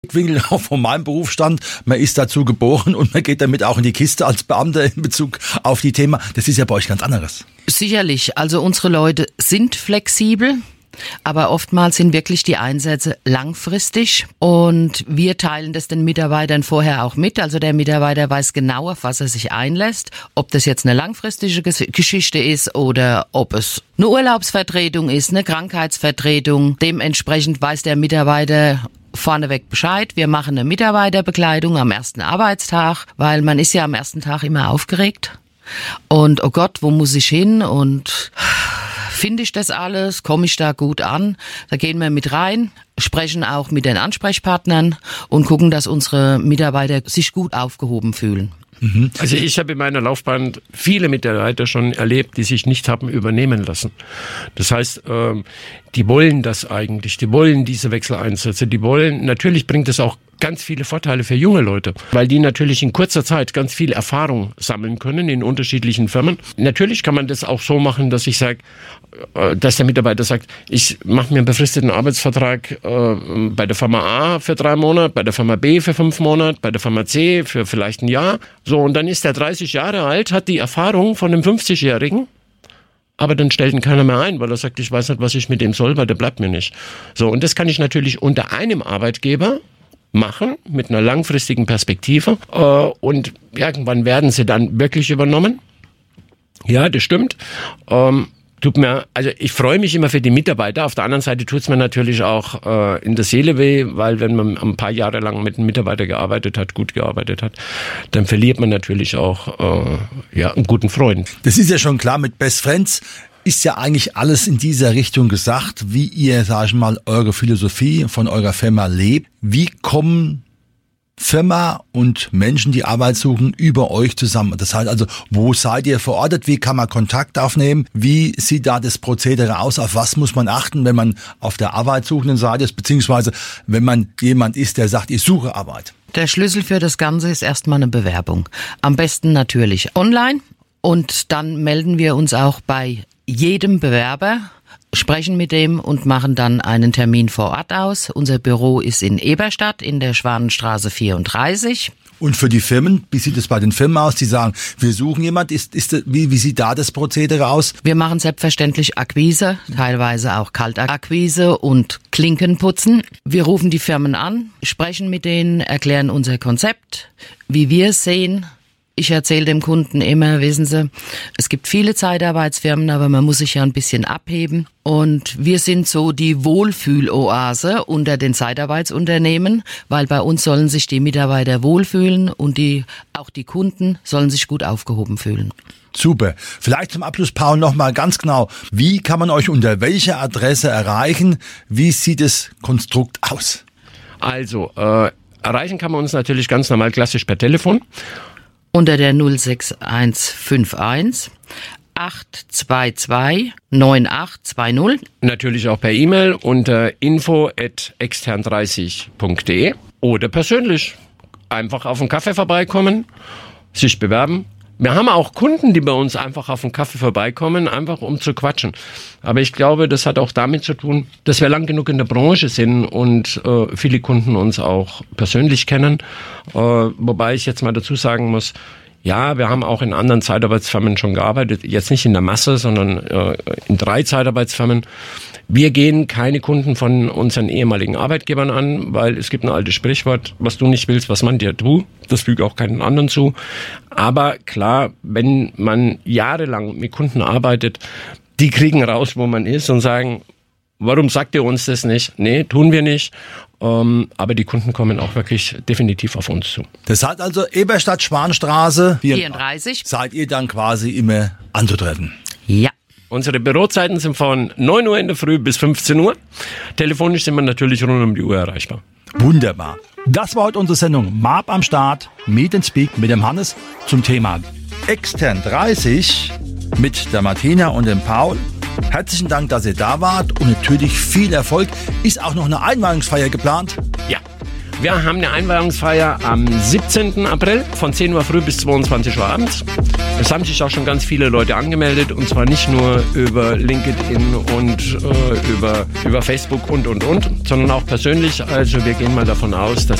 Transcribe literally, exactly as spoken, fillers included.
Winkel auch von meinem Berufsstand. Man ist dazu geboren und man geht damit auch in die Kiste als Beamter in Bezug auf die Themen. Das ist ja bei euch ganz anderes. Sicherlich. Also unsere Leute sind flexibel. Aber oftmals sind wirklich die Einsätze langfristig und wir teilen das den Mitarbeitern vorher auch mit. Also der Mitarbeiter weiß genau, auf was er sich einlässt, ob das jetzt eine langfristige Geschichte ist oder ob es eine Urlaubsvertretung ist, eine Krankheitsvertretung. Dementsprechend weiß der Mitarbeiter vorneweg Bescheid. Wir machen eine Mitarbeiterbekleidung am ersten Arbeitstag, weil man ist ja am ersten Tag immer aufgeregt. Und oh Gott, wo muss ich hin und finde ich das alles? Komme ich da gut an? Da gehen wir mit rein, sprechen auch mit den Ansprechpartnern und gucken, dass unsere Mitarbeiter sich gut aufgehoben fühlen. Also ich habe in meiner Laufbahn viele Mitarbeiter schon erlebt, die sich nicht haben übernehmen lassen. Das heißt, die wollen das eigentlich, die wollen diese Wechseleinsätze, die wollen, natürlich bringt es auch ganz viele Vorteile für junge Leute, weil die natürlich in kurzer Zeit ganz viel Erfahrung sammeln können in unterschiedlichen Firmen. Natürlich kann man das auch so machen, dass ich sage, dass der Mitarbeiter sagt, ich mache mir einen befristeten Arbeitsvertrag äh, bei der Firma A für drei Monate, bei der Firma B für fünf Monate, bei der Firma C für vielleicht ein Jahr. So, und dann ist der dreißig Jahre alt, hat die Erfahrung von einem fünfzigjährigen, aber dann stellt ihn keiner mehr ein, weil er sagt, ich weiß nicht, was ich mit dem soll, weil der bleibt mir nicht. So, und das kann ich natürlich unter einem Arbeitgeber machen, mit einer langfristigen Perspektive. Äh, und irgendwann werden sie dann wirklich übernommen. Ja, das stimmt. Ähm, Tut mir, also ich freue mich immer für die Mitarbeiter. Auf der anderen Seite tut es mir natürlich auch äh, in der Seele weh, weil wenn man ein paar Jahre lang mit einem Mitarbeiter gearbeitet hat, gut gearbeitet hat, dann verliert man natürlich auch äh, ja, einen guten Freund. Das ist ja schon klar, mit Best Friends ist ja eigentlich alles in dieser Richtung gesagt, wie ihr, sag ich mal, eure Philosophie von eurer Firma lebt. Wie kommen Firma und Menschen, die Arbeit suchen, über euch zusammen? Das heißt also, wo seid ihr verortet? Wie kann man Kontakt aufnehmen? Wie sieht da das Prozedere aus? Auf was muss man achten, wenn man auf der arbeitssuchenden Seite ist, beziehungsweise wenn man jemand ist, der sagt, ich suche Arbeit? Der Schlüssel für das Ganze ist erstmal eine Bewerbung. Am besten natürlich online und dann melden wir uns auch bei jedem Bewerber, sprechen mit dem und machen dann einen Termin vor Ort aus. Unser Büro ist in Eberstadt in der Schwanenstraße vierunddreißig. Und für die Firmen, wie sieht es bei den Firmen aus? Die sagen, wir suchen jemand. Ist, ist, wie, wie sieht da das Prozedere aus? Wir machen selbstverständlich Akquise, teilweise auch Kaltakquise und Klinkenputzen. Wir rufen die Firmen an, sprechen mit denen, erklären unser Konzept, wie wir es sehen. Ich erzähle dem Kunden immer, wissen Sie, es gibt viele Zeitarbeitsfirmen, aber man muss sich ja ein bisschen abheben. Und wir sind so die Wohlfühloase unter den Zeitarbeitsunternehmen, weil bei uns sollen sich die Mitarbeiter wohlfühlen und die, auch die Kunden sollen sich gut aufgehoben fühlen. Super. Vielleicht zum Abschluss, Paul, noch mal ganz genau. Wie kann man euch unter welcher Adresse erreichen? Wie sieht das Konstrukt aus? Also, äh, erreichen kann man uns natürlich ganz normal klassisch per Telefon. Unter der null sechs eins fünf eins acht zwei zwei neun acht zwei null. Natürlich auch per E-Mail unter info at extern dreißig punkt de oder persönlich einfach auf einen Kaffee vorbeikommen, sich bewerben. Wir haben auch Kunden, die bei uns einfach auf einen Kaffee vorbeikommen, einfach um zu quatschen. Aber ich glaube, das hat auch damit zu tun, dass wir lang genug in der Branche sind und äh, viele Kunden uns auch persönlich kennen. Äh, wobei ich jetzt mal dazu sagen muss, ja, wir haben auch in anderen Zeitarbeitsfirmen schon gearbeitet. Jetzt nicht in der Masse, sondern äh, in drei Zeitarbeitsfirmen. Wir gehen keine Kunden von unseren ehemaligen Arbeitgebern an, weil es gibt ein altes Sprichwort, was du nicht willst, was man dir tut. Das fügt auch keinen anderen zu. Aber klar, wenn man jahrelang mit Kunden arbeitet, die kriegen raus, wo man ist und sagen, warum sagt ihr uns das nicht? Nee, tun wir nicht. Um, aber die Kunden kommen auch wirklich definitiv auf uns zu. Das heißt also Eberstadt, Schwanstraße vierunddreißig. Seid ihr dann quasi immer anzutreffen? Ja. Unsere Bürozeiten sind von neun Uhr in der Früh bis fünfzehn Uhr. Telefonisch sind wir natürlich rund um die Uhr erreichbar. Wunderbar. Das war heute unsere Sendung M A P am Start, Meet and Speak mit dem Hannes zum Thema Extern dreißig mit der Martina und dem Paul. Herzlichen Dank, dass ihr da wart und natürlich viel Erfolg. Ist auch noch eine Einweihungsfeier geplant? Ja, Wir haben eine Einweihungsfeier am siebzehnten April von zehn Uhr früh bis zweiundzwanzig Uhr abends. Es haben sich auch schon ganz viele Leute angemeldet und zwar nicht nur über LinkedIn und äh, über, über Facebook und, und, und, sondern auch persönlich. Also wir gehen mal davon aus, dass